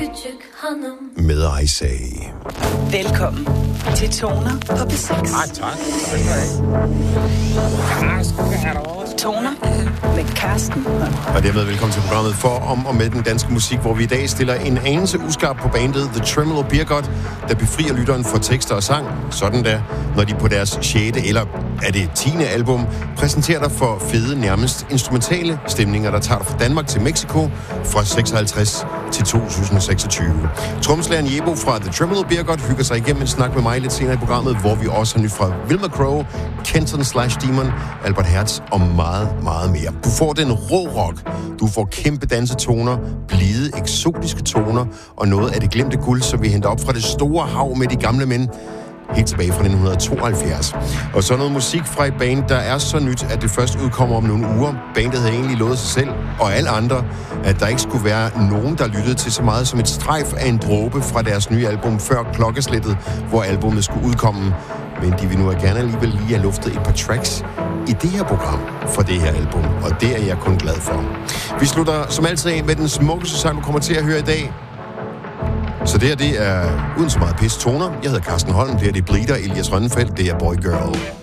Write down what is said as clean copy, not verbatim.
küçük hanım. Med Isay. Velkommen til Toner på P6. Tak. Toner med Carsten. Og dermed velkommen til programmet for, om og med den danske musik, hvor vi i dag stiller en anelse uskarp på bandet The Tremolo Beergut, der befrier lytteren for tekster og sang, sådan der, når de på deres 6. eller er det 10. album præsenterer dig for fede, nærmest instrumentale stemninger, der tager dig fra Danmark til Mexico fra 56 til 2026. Trommeslageren Jebo fra The Tremolo Beergut hygger sig igennem en snak med mig lidt senere i programmet, hvor vi også har nyt fra Wilma Crow, Kenton/Demon, Albert Hertz og meget, meget mere. Du får den rå rock, du får kæmpe dansetoner, blide, eksotiske toner og noget af det glemte guld, som vi henter op fra det store hav med de gamle mænd, helt tilbage fra 1972. Og så noget musik fra et band, der er så nyt, at det først udkommer om nogle uger. Bandet havde egentlig lovet sig selv og alle andre, at der ikke skulle være nogen, der lyttede til så meget som et strejf af en dråbe fra deres nye album før klokkeslættet, hvor albumet skulle udkomme. Men de vil nu gerne alligevel lige have luftet et par tracks i det her program for det her album, og det er jeg kun glad for. Vi slutter som altid af med den smukkeste sang, du kommer til at høre i dag. Så det her, det er uden så meget pis toner. Jeg hedder Carsten Holm, det er Bleeder, Elias Rønnefeldt, det er Boy Girl.